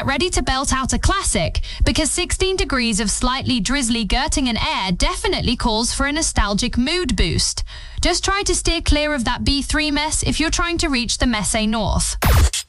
get ready to belt out a classic, because 16 degrees of slightly drizzly Göttingen air definitely calls for a nostalgic mood boost. Just try to steer clear of that B3 mess if you're trying to reach the Messe North.